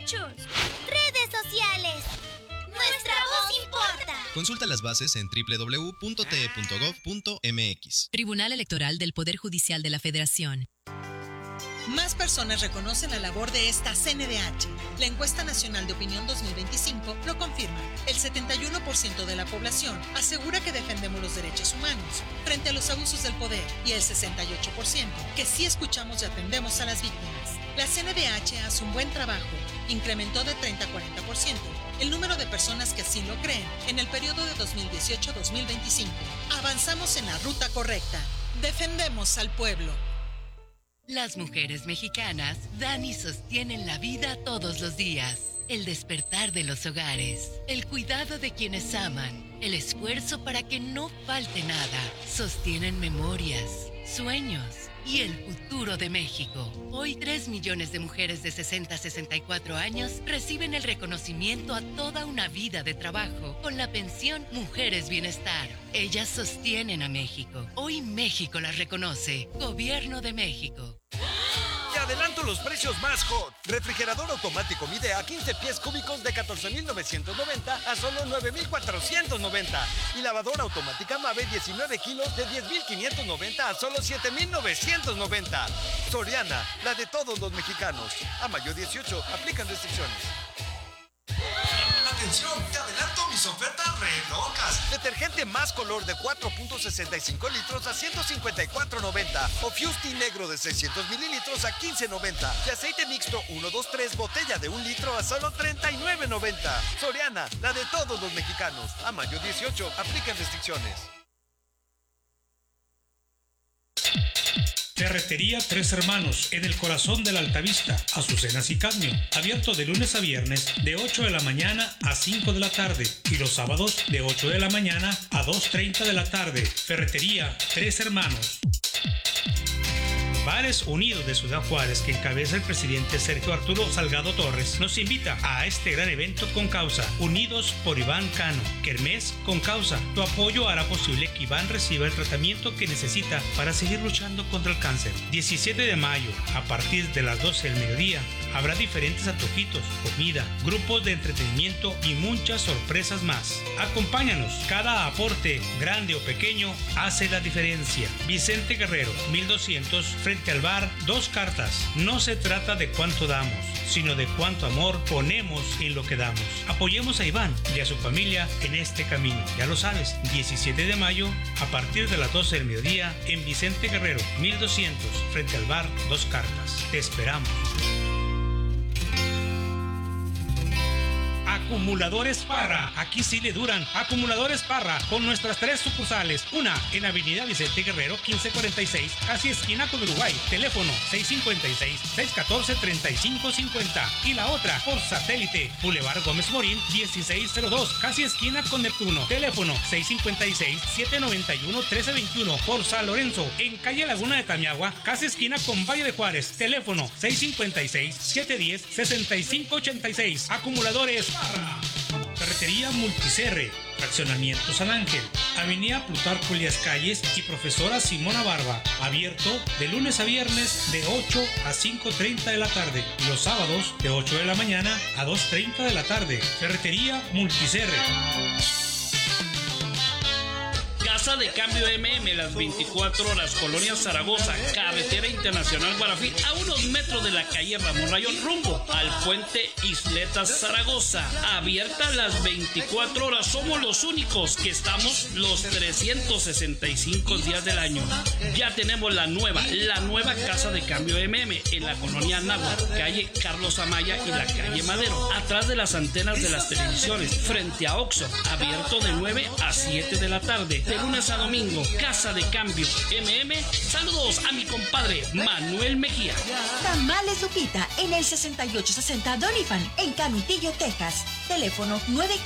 derechos. Redes sociales. Nuestra voz importa. Consulta las bases en www.te.gov.mx. Tribunal Electoral del Poder Judicial de la Federación. Más personas reconocen la labor de esta CNDH. La encuesta nacional de opinión 2025 lo confirma. El 71% de la población asegura que defendemos los derechos humanos frente a los abusos del poder y el 68% que sí escuchamos y atendemos a las víctimas. La CNDH hace un buen trabajo. Incrementó de 30 a 40% el número de personas que así lo creen en el periodo de 2018-2025. Avanzamos en la ruta correcta. Defendemos al pueblo. Las mujeres mexicanas dan y sostienen la vida todos los días. El despertar de los hogares, el cuidado de quienes aman, el esfuerzo para que no falte nada. Sostienen memorias, sueños y el futuro de México. Hoy 3 millones de mujeres de 60 a 64 años reciben el reconocimiento a toda una vida de trabajo con la pensión Mujeres Bienestar. Ellas sostienen a México. Hoy México las reconoce. Gobierno de México. Te adelanto los precios más hot. Refrigerador automático Midea 15 pies cúbicos de 14,990 a solo 9,490. Y lavadora automática Mave 19 kilos de 10,590 a solo 7,990. Soriana, la de todos los mexicanos. A mayo 18, aplican restricciones. ¡Atención! ¡Te adelanto mis ofertas re locas! Detergente Más Color de 4.65 litros a 154.90. O Fusti negro de 600 mililitros a 15.90. Y aceite mixto 123 botella de 1 litro a solo 39.90. Soriana, la de todos los mexicanos. A mayo 18, aplican restricciones. Ferretería Tres Hermanos, en el corazón de la Altavista, Azucenas y Cadmio. Abierto de lunes a viernes de 8 de la mañana a 5 de la tarde y los sábados de 8 de la mañana a 2:30 de la tarde. Ferretería Tres Hermanos. Bares Unidos de Ciudad Juárez, que encabeza el presidente Sergio Arturo Salgado Torres, nos invita a este gran evento con causa. Unidos por Iván Cano. Kermés con causa. Tu apoyo hará posible que Iván reciba el tratamiento que necesita para seguir luchando contra el cáncer. 17 de mayo, a partir de las 12 del mediodía, habrá diferentes antojitos, comida, grupos de entretenimiento y muchas sorpresas más. Acompáñanos. Cada aporte, grande o pequeño, hace la diferencia. Vicente Guerrero, 1200, frente al bar Dos Cartas. No se trata de cuánto damos, sino de cuánto amor ponemos en lo que damos. Apoyemos a Iván y a su familia en este camino. Ya lo sabes, 17 de mayo, a partir de las 12 del mediodía, en Vicente Guerrero, 1200, frente al bar Dos Cartas. Te esperamos. Acumuladores Parra, aquí sí le duran. Acumuladores Parra, con nuestras 3 sucursales. Una en Avenida Vicente Guerrero 1546, casi esquina con Uruguay. Teléfono 656-614-3550. Y la otra por satélite, Boulevard Gómez Morín 1602, casi esquina con Neptuno. Teléfono 656-791-1321. Por San Lorenzo, en calle Laguna de Tamiagua, casi esquina con Valle de Juárez. Teléfono 656-710-6586. Acumuladores Parra. Carretería Multicerre, Fraccionamiento San Ángel, Avenida Plutarco Elías Calles y Profesora Simona Barba. Abierto de lunes a viernes de 8 a 5:30 de la tarde y los sábados de 8 de la mañana a 2:30 de la tarde. Ferretería Multicerre. Casa de Cambio MM, las 24 horas, Colonia Zaragoza, Carretera Internacional Guarafí, a unos metros de la calle Ramón Rayón, rumbo al puente Isletas Zaragoza. Abierta las 24 horas, somos los únicos que estamos los 365 días del año. Ya tenemos la nueva Casa de Cambio MM en la Colonia Anáhuac, calle Carlos Amaya y la calle Madero, atrás de las antenas de las televisiones, frente a Oxxo, abierto de 9 a 7 de la tarde. De lunes a domingo, Casa de Cambio MM. Saludos a mi compadre Manuel Mejía. Tamales Lupita en el 6860 Doniphan en Canutillo, Texas. Teléfono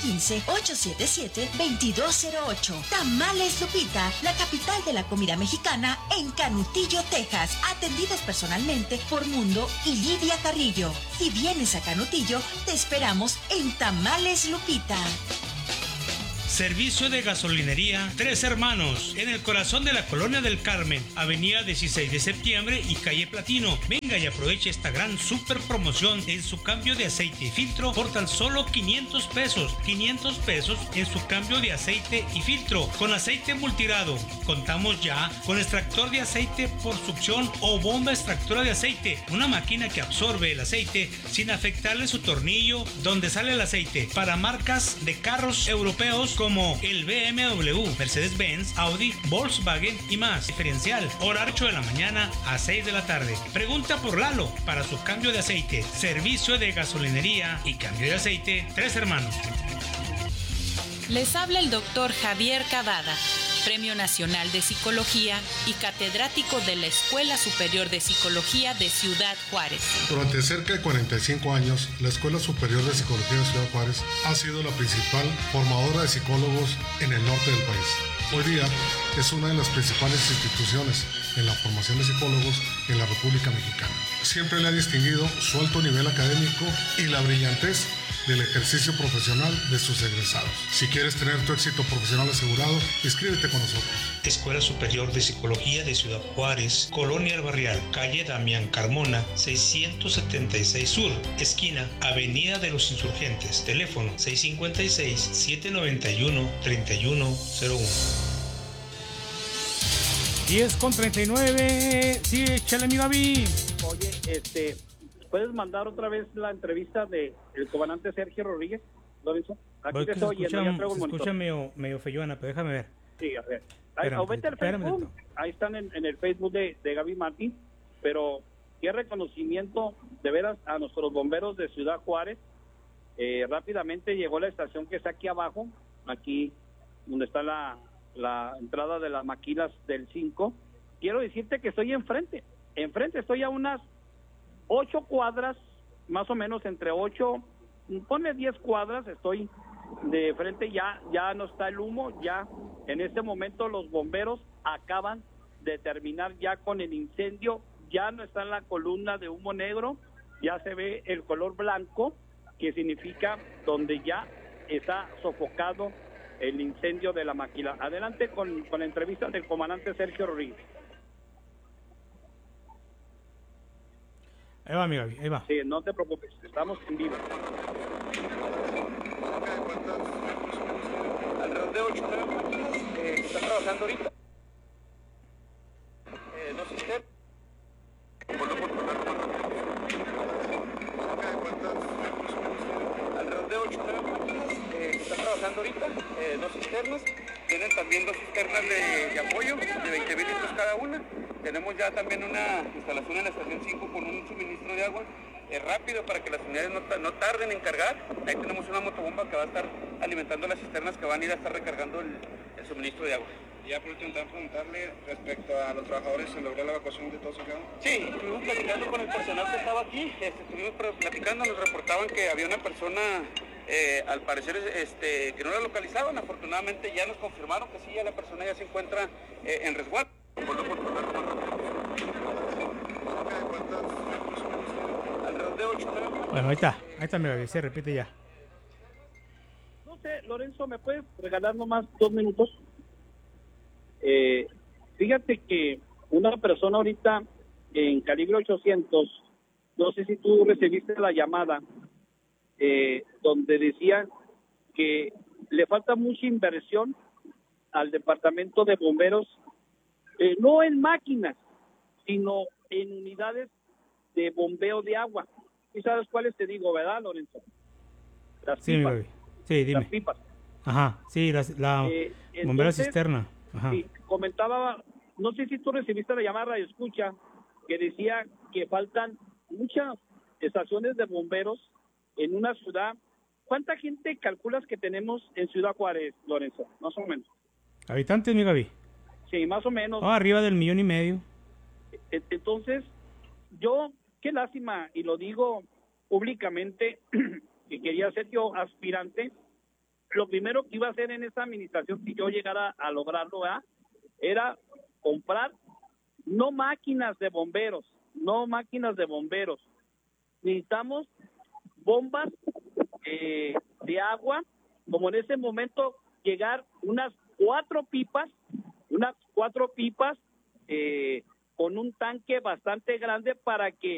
915-877-2208. Tamales Lupita, la capital de la comida mexicana en Canutillo, Texas. Atendidos personalmente por Mundo y Lidia Carrillo. Si vienes a Canutillo, te esperamos en Tamales Lupita. Servicio de gasolinería Tres Hermanos, en el corazón de la Colonia del Carmen, avenida 16 de septiembre y calle Platino. Venga y aproveche esta gran super promoción en su cambio de aceite y filtro por tan solo 500 pesos. 500 pesos en su cambio de aceite y filtro con aceite multirado. Contamos ya con extractor de aceite por succión o bomba extractora de aceite, una máquina que absorbe el aceite sin afectarle su tornillo donde sale el aceite, para marcas de carros europeos como el BMW, Mercedes-Benz, Audi, Volkswagen y más. Diferencial, horario 8 de la mañana a 6 de la tarde. Pregunta por Lalo para su cambio de aceite. Servicio de gasolinería y cambio de aceite Tres Hermanos. Les habla el doctor Javier Cavada, Premio Nacional de Psicología y catedrático de la Escuela Superior de Psicología de Ciudad Juárez. Durante cerca de 45 años, la Escuela Superior de Psicología de Ciudad Juárez ha sido la principal formadora de psicólogos en el norte del país. Hoy día es una de las principales instituciones en la formación de psicólogos en la República Mexicana. Siempre le ha distinguido su alto nivel académico y la brillantez del ejercicio profesional de sus egresados. Si quieres tener tu éxito profesional asegurado, inscríbete con nosotros. Escuela Superior de Psicología de Ciudad Juárez, Colonia El Barrial, calle Damián Carmona, 676 Sur, esquina Avenida de los Insurgentes, teléfono 656-791-3101. 10:39, sí, échale mi Gaby. Oye, ¿puedes mandar otra vez la entrevista de el comandante Sergio Rodríguez, Lorenzo? Aquí te estoy oyendo, ya traigo el monitor. Se escucha medio feyona, pero déjame ver. Sí, a ver. Vete al Facebook, ahí están en el Facebook de Gaby Martín, pero qué reconocimiento de veras a nuestros bomberos de Ciudad Juárez. Rápidamente llegó la estación que está aquí abajo, aquí donde está la entrada de las maquilas del 5. Quiero decirte que estoy enfrente estoy a unas 8 cuadras, más o menos entre 8, ponle 10 cuadras, estoy de frente, ya no está el humo, ya en este momento los bomberos acaban de terminar ya con el incendio, ya no está en la columna de humo negro, ya se ve el color blanco, que significa donde ya está sofocado el incendio de la maquila. Adelante con la entrevista del comandante Sergio Rodríguez. Ahí va, amiga, ahí va. Sí, no te preocupes, estamos en vivo. Alrededor de 8 máquinas están trabajando ahorita. No sé usted. Alrededor de 8 máquinas están trabajando ahorita, 2 cisternas. Tienen también 2 cisternas de apoyo de 20,000 litros cada una. Tenemos ya también una instalación en la estación 5 con un suministro de agua rápido para que las unidades no tarden en cargar. Ahí tenemos una motobomba que va a estar alimentando las cisternas que van a ir a estar recargando el suministro de agua. Ya por último, preguntarle respecto a los trabajadores, ¿se logró la evacuación de todos acá? Sí, estuvimos platicando con el personal que estaba aquí, estuvimos platicando, nos reportaban que había una persona, al parecer, que no la localizaban. Afortunadamente ya nos confirmaron que sí, ya la persona ya se encuentra en resguardo. Alrededor de 8. Bueno, ahí está, amiga, se repite ya. No sé, Lorenzo, ¿me puedes regalar nomás 2 minutos? Fíjate que una persona ahorita en calibre 800, no sé si tú recibiste la llamada, donde decía que le falta mucha inversión al departamento de bomberos, no en máquinas, sino en unidades de bombeo de agua. ¿Y sabes cuáles te digo, verdad, Lorenzo? Las pipas. Sí, dime. Las pipas. Ajá, sí, la bombera cisterna. Ajá. Sí, comentaba, no sé si tú recibiste la llamada de escucha, que decía que faltan muchas estaciones de bomberos en una ciudad. ¿Cuánta gente calculas que tenemos en Ciudad Juárez, Lorenzo? Más o menos. ¿Habitantes, mi Gaby? Sí, más o menos. Arriba del 1,5 million. Entonces, yo, qué lástima, y lo digo públicamente, que quería ser yo aspirante. Lo primero que iba a hacer en esta administración, si yo llegara a lograrlo, era comprar no máquinas de bomberos. Necesitamos bombas de agua, como en ese momento llegar unas 4 pipas, con un tanque bastante grande para que